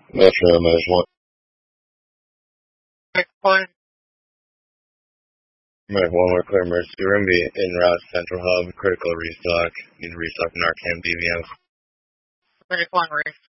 Metro Management. One. Mech 1, we're clear emergency. We're going to be en route to Central Hub. Critical restock. Need to restock Narcan BVM. 31 race.